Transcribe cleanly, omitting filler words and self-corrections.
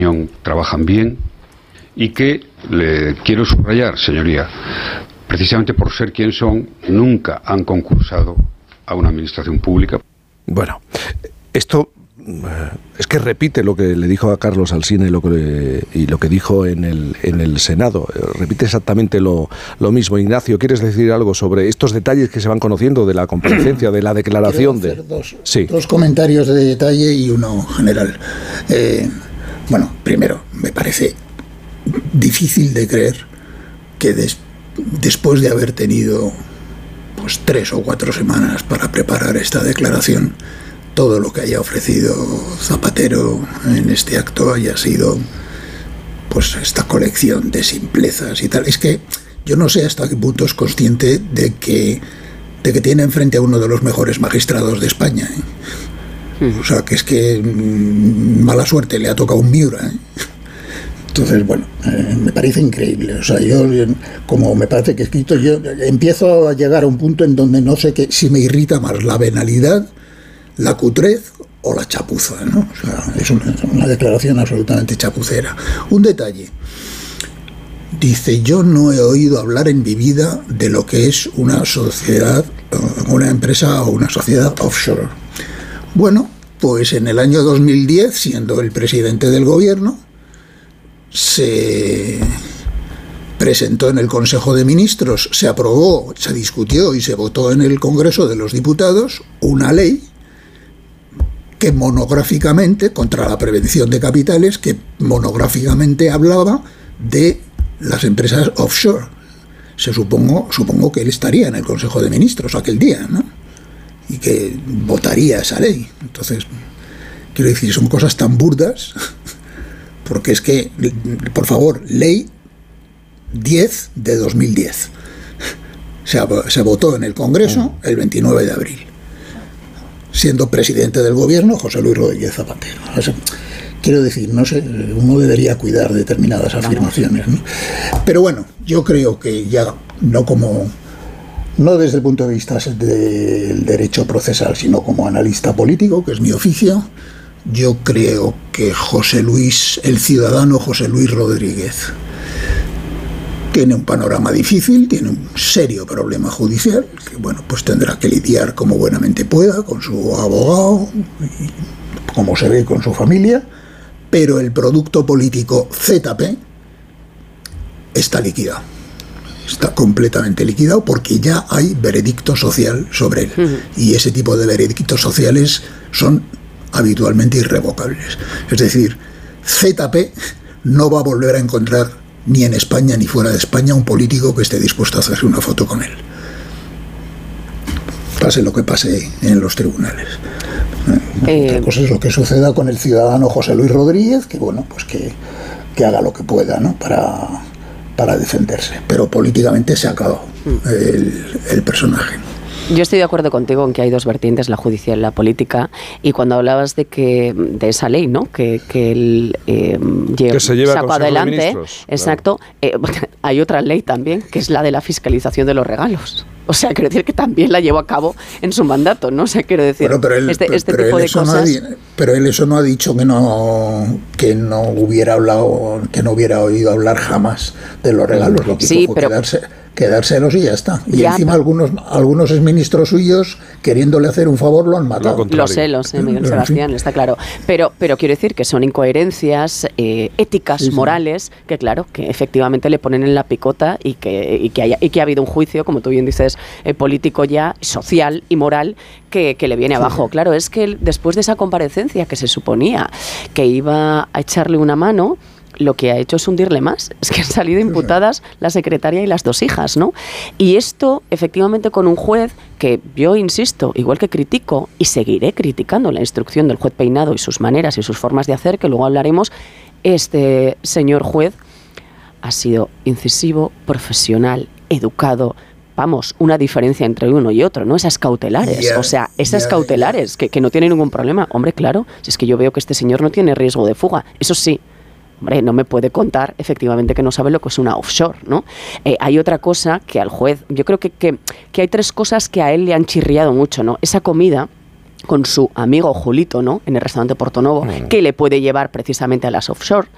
trabajan bien y que, le quiero subrayar, señoría, precisamente por ser quien son, nunca han concursado a una administración pública. Bueno, esto es que repite lo que le dijo a Carlos Alsina y lo que dijo en el Senado. Repite exactamente lo mismo. Ignacio, ¿quieres decir algo sobre estos detalles que se van conociendo de la comparecencia, de la declaración? Quiero hacer dos comentarios de detalle y uno general. Bueno, primero, me parece difícil de creer que después de haber tenido 3 o 4 semanas para preparar esta declaración, todo lo que haya ofrecido Zapatero en este acto haya sido esta colección de simplezas y tal. Es que yo no sé hasta qué punto es consciente de que tiene enfrente a uno de los mejores magistrados de España, ¿eh? O sea, que es que mala suerte le ha tocado un Miura, ¿eh? Entonces, bueno, me parece increíble. O sea, yo, como me parece que he escrito, yo empiezo a llegar a un punto en donde no sé si me irrita más la venalidad, la cutrez o la chapuza, ¿no? O sea, es una declaración absolutamente chapucera. Un detalle. Dice, yo no he oído hablar en mi vida de lo que es una sociedad, una empresa o una sociedad offshore. Bueno, pues en el año 2010, siendo el presidente del gobierno, se presentó en el Consejo de Ministros, se aprobó, se discutió y se votó en el Congreso de los Diputados una ley que monográficamente, contra la prevención de capitales, que monográficamente hablaba de las empresas offshore. Supongo que él estaría en el Consejo de Ministros aquel día, ¿no? Y que votaría esa ley. Entonces, quiero decir, son cosas tan burdas, porque es que, por favor, ley 10 de 2010. Se votó en el Congreso el 29 de abril. Siendo presidente del gobierno José Luis Rodríguez Zapatero. Quiero decir, no sé, uno debería cuidar determinadas afirmaciones, ¿no? Pero bueno, yo creo que ya no desde el punto de vista del derecho procesal, sino como analista político, que es mi oficio, yo creo que el ciudadano José Luis Rodríguez tiene un panorama difícil, tiene un serio problema judicial, que bueno, pues tendrá que lidiar como buenamente pueda con su abogado, como se ve con su familia, pero el producto político ZP está liquidado. Está completamente liquidado porque ya hay veredicto social sobre él. Y ese tipo de veredictos sociales son habitualmente irrevocables. Es decir, ZP no va a volver a encontrar ni en España ni fuera de España un político que esté dispuesto a hacerse una foto con él. Pase lo que pase en los tribunales. Otra cosa es lo que suceda con el ciudadano José Luis Rodríguez, que bueno, pues que haga lo que pueda, ¿no? para defenderse. Pero políticamente se ha acabado el personaje. Yo estoy de acuerdo contigo en que hay dos vertientes, la judicial y la política, y cuando hablabas de esa ley, ¿no? que él sacó adelante, exacto, claro. Hay otra ley también, que es la de la fiscalización de los regalos. O sea, quiero decir que también la llevó a cabo en su mandato, ¿no? O sea, quiero decir, bueno, pero él, este tipo de cosas... pero él eso no ha dicho que no hubiera hablado, que no hubiera oído hablar jamás de los regalos. Lo que hizo fue quedárselos y ya está. Y ya, encima algunos exministros suyos, queriéndole hacer un favor, lo han matado. Lo sé, Miguel Sebastián, está claro. Pero quiero decir que son incoherencias éticas, morales, que claro, que efectivamente le ponen en la picota y que ha habido un juicio, como tú bien dices, político ya, social y moral, que le viene abajo. Claro, es que después de esa comparecencia que se suponía que iba a echarle una mano, lo que ha hecho es hundirle más. Es que han salido imputadas la secretaria y las 2 hijas, ¿no? Y esto, efectivamente, con un juez que yo insisto, igual que critico y seguiré criticando la instrucción del juez Peinado y sus maneras y sus formas de hacer, que luego hablaremos, este señor juez ha sido incisivo, profesional, educado. Vamos, una diferencia entre uno y otro, ¿no? Esas cautelares, cautelares, que no tienen ningún problema. Hombre, claro, si es que yo veo que este señor no tiene riesgo de fuga, eso sí. Hombre, no me puede contar efectivamente que no sabe lo que es una offshore, ¿no? Hay otra cosa que al juez, yo creo que hay 3 cosas que a él le han chirriado mucho, ¿no? Esa comida con su amigo Julito, ¿no? En el restaurante Portonovo, que le puede llevar precisamente a las offshore,